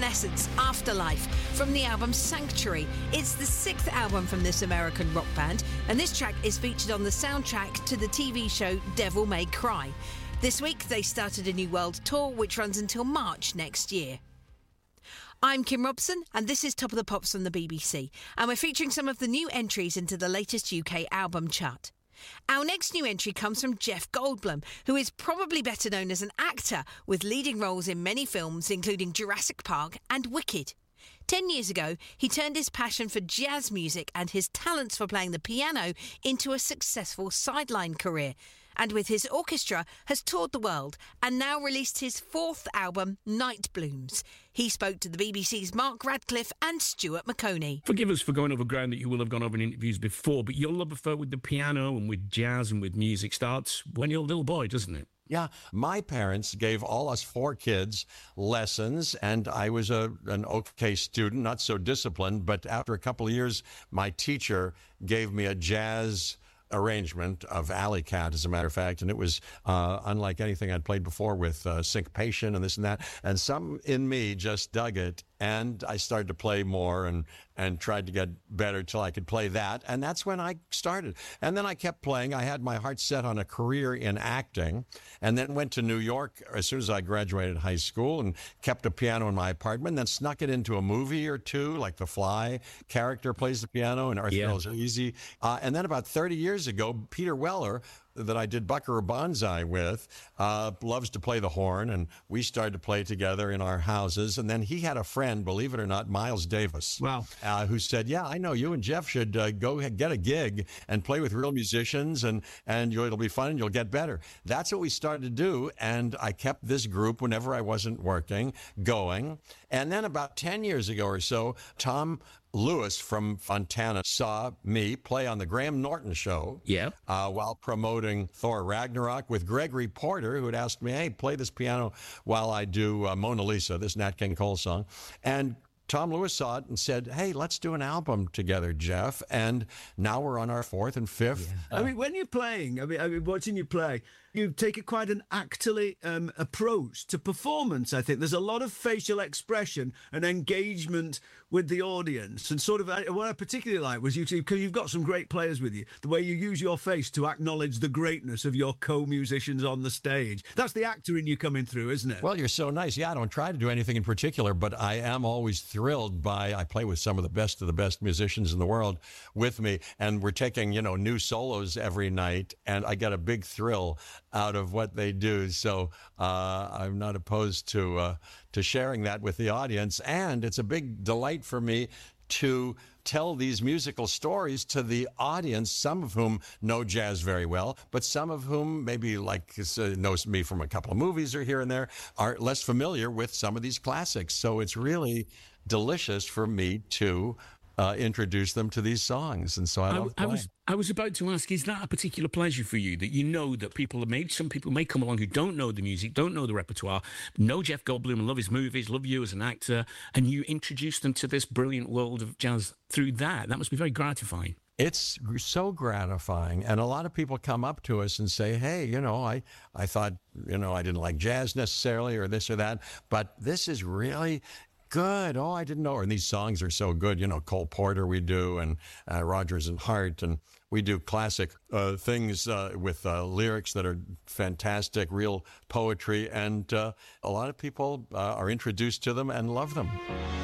Evanescence, Afterlife, from the album Sanctuary. It's the 6th album from this American rock band, and this track is featured on the soundtrack to the TV show Devil May Cry. This week, they started a new world tour, which runs until March next year. I'm Kim Robson, and this is Top of the Pops from the BBC, and we're featuring some of the new entries into the latest UK album chart. Our next new entry comes from Jeff Goldblum, who is probably better known as an actor with leading roles in many films, including Jurassic Park and Wicked. 10 years ago, he turned his passion for jazz music and his talents for playing the piano into a successful sideline career, and with his orchestra has toured the world and now released his 4th album, Night Blooms. He spoke to the BBC's Mark Radcliffe and Stuart Maconie. Forgive us for going over ground that you will have gone over in interviews before, but your love affair with the piano and with jazz and with music starts when you're a little boy, doesn't it? Yeah, my parents gave all us 4 kids lessons, and I was an okay student, not so disciplined, but after a couple of years, my teacher gave me a jazz arrangement of Alley Cat, as a matter of fact, and it was unlike anything I'd played before, with syncopation and this and that, and some in me just dug it, and I started to play more and tried to get better till I could play that, and that's when I started. And then I kept playing. I had my heart set on a career in acting, and then went to New York as soon as I graduated high school, and kept a piano in my apartment, then snuck it into a movie or two, like The Fly. Character plays the piano, and Earth Girls Are Easy. And then about 30 years ago, Peter Weller, that I did Buckaroo Banzai with, loves to play the horn, and we started to play together in our houses. And then he had a friend, believe it or not, Miles Davis, who said, yeah, I know you and Jeff should go get a gig and play with real musicians, and it'll be fun and you'll get better. That's what we started to do, and I kept this group whenever I wasn't working going. And then about 10 years ago or so, Tom Lewis from Fontana saw me play on the Graham Norton show while promoting Thor Ragnarok with Gregory Porter, who had asked me, hey, play this piano while I do Mona Lisa, this Nat King Cole song. And Tom Lewis saw it and said, hey, let's do an album together, Jeff. And now we're on our 4th and 5th. I mean, when you're playing, I mean, watching you play, you take quite an actorly approach to performance, I think. There's a lot of facial expression and engagement with the audience. And sort of what I particularly like was because you've got some great players with you, the way you use your face to acknowledge the greatness of your co-musicians on the stage. That's the actor in you coming through, isn't it? Well, you're so nice. Yeah, I don't try to do anything in particular, but I am always thrilled I play with some of the best musicians in the world with me, and we're taking, new solos every night, and I get a big thrill out of what they do. So I'm not opposed to sharing that with the audience, and it's a big delight for me to tell these musical stories to the audience, some of whom know jazz very well, but some of whom maybe knows me from a couple of movies or here and there, are less familiar with some of these classics. So it's really delicious for me to introduce them to these songs, and so I love playing. I was about to ask, is that a particular pleasure for you, that you know that some people may come along who don't know the music, don't know the repertoire, know Jeff Goldblum, love his movies, love you as an actor, and you introduce them to this brilliant world of jazz through that? That must be very gratifying. It's so gratifying, and a lot of people come up to us and say, hey, I thought, I didn't like jazz necessarily or this or that, but this is really good. Oh, I didn't know. And these songs are so good. Cole Porter we do, and Rodgers and Hart, and we do classic things with lyrics that are fantastic, real poetry, and a lot of people are introduced to them and love them.